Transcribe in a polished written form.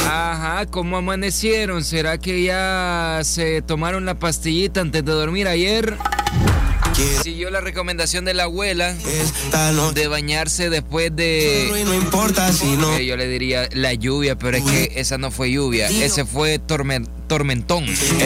Ajá, ¿cómo amanecieron? ¿Será que ya se tomaron la pastillita antes de dormir ayer? Siguió la recomendación de la abuela de bañarse después de... No importa si no. Yo le diría la lluvia, pero es que esa no fue lluvia, ese fue tormentón.